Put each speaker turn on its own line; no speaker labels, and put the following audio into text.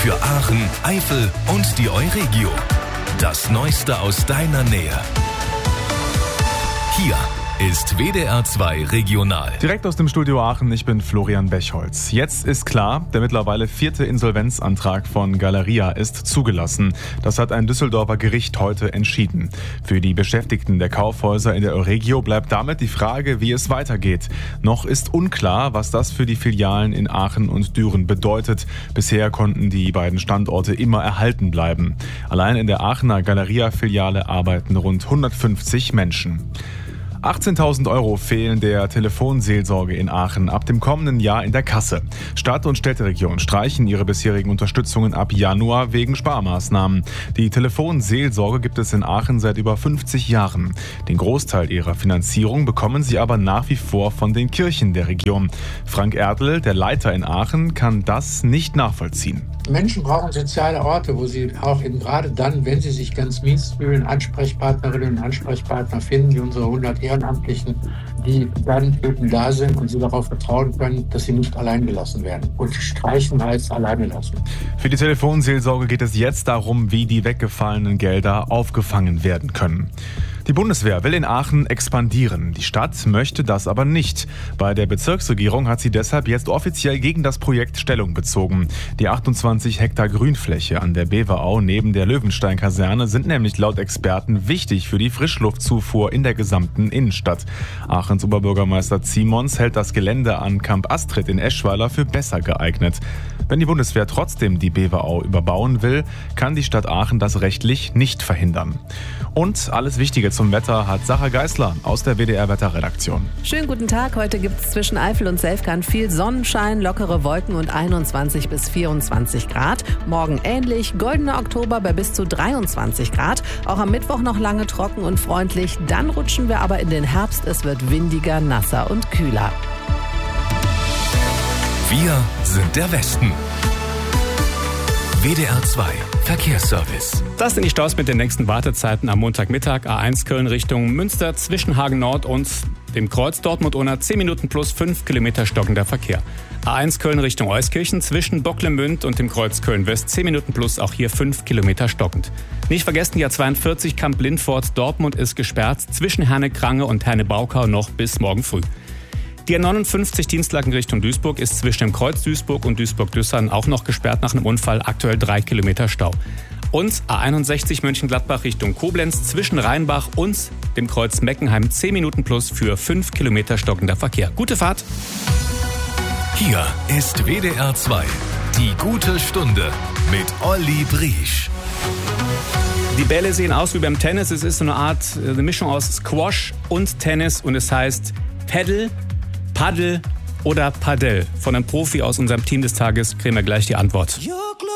für Aachen, Eifel und die Euregio. Das Neueste aus deiner Nähe. Hier ist WDR 2 Regional.
Direkt aus dem Studio Aachen, ich bin Florian Bechholz. Jetzt ist klar, der mittlerweile 4. Insolvenzantrag von Galeria ist zugelassen. Das hat ein Düsseldorfer Gericht heute entschieden. Für die Beschäftigten der Kaufhäuser in der Euregio bleibt damit die Frage, wie es weitergeht. Noch ist unklar, was das für die Filialen in Aachen und Düren bedeutet. Bisher konnten die beiden Standorte immer erhalten bleiben. Allein in der Aachener Galeria-Filiale arbeiten rund 150 Menschen. 18.000 € fehlen der Telefonseelsorge in Aachen ab dem kommenden Jahr in der Kasse. Stadt- und Städteregionen streichen ihre bisherigen Unterstützungen ab Januar wegen Sparmaßnahmen. Die Telefonseelsorge gibt es in Aachen seit über 50 Jahren. Den Großteil ihrer Finanzierung bekommen sie aber nach wie vor von den Kirchen der Region. Frank Erdl, der Leiter in Aachen, kann das nicht nachvollziehen.
Menschen brauchen soziale Orte, wo sie auch eben gerade dann, wenn sie sich ganz mies fühlen, Ansprechpartnerinnen und Ansprechpartner finden, wie unsere 100 Ehrenamtlichen, die dann eben da sind und sie darauf vertrauen können, dass sie nicht allein gelassen werden. Und streichen heißt alleine lassen.
Für die Telefonseelsorge geht es jetzt darum, wie die weggefallenen Gelder aufgefangen werden können. Die Bundeswehr will in Aachen expandieren. Die Stadt möchte das aber nicht. Bei der Bezirksregierung hat sie deshalb jetzt offiziell gegen das Projekt Stellung bezogen. Die 28 Hektar Grünfläche an der Beverau neben der Löwenstein-Kaserne sind nämlich laut Experten wichtig für die Frischluftzufuhr in der gesamten Innenstadt. Aachens Oberbürgermeister Ziemons hält das Gelände an Camp Astrid in Eschweiler für besser geeignet. Wenn die Bundeswehr trotzdem die Beverau überbauen will, kann die Stadt Aachen das rechtlich nicht verhindern. Und alles Wichtige zum Wetter hat Sarah Geisler aus der WDR-Wetterredaktion.
Schönen guten Tag. Heute gibt es zwischen Eifel und Selfkant viel Sonnenschein, lockere Wolken und 21 bis 24 Grad. Morgen ähnlich, goldener Oktober bei bis zu 23 Grad. Auch am Mittwoch noch lange trocken und freundlich. Dann rutschen wir aber in den Herbst. Es wird windiger, nasser und kühler.
Wir sind der Westen. WDR 2 Verkehrsservice.
Das sind die Staus mit den nächsten Wartezeiten am Montagmittag. A1 Köln Richtung Münster zwischen Hagen Nord und dem Kreuz Dortmund-Unna 10 Minuten plus 5 Kilometer stockender Verkehr. A1 Köln Richtung Euskirchen zwischen Bocklemünd und dem Kreuz Köln-West 10 Minuten plus auch hier 5 Kilometer stockend. Nicht vergessen, die A42 Kamp Lindfort Dortmund ist gesperrt zwischen Herne-Krange und Herne-Baukau noch bis morgen früh. Die A59 Dienstlaken Richtung Duisburg ist zwischen dem Kreuz Duisburg und Duisburg-Düssern auch noch gesperrt nach einem Unfall, aktuell 3 Kilometer Stau. Und A61 Mönchengladbach Richtung Koblenz zwischen Rheinbach und dem Kreuz Meckenheim 10 Minuten plus für 5 Kilometer stockender Verkehr. Gute Fahrt!
Hier ist WDR 2, die gute Stunde mit Olli Briesch.
Die Bälle sehen aus wie beim Tennis. Es ist so eine Mischung aus Squash und Tennis und es heißt Paddle, Paddel oder Padel. Von einem Profi aus unserem Team des Tages kriegen wir gleich die Antwort.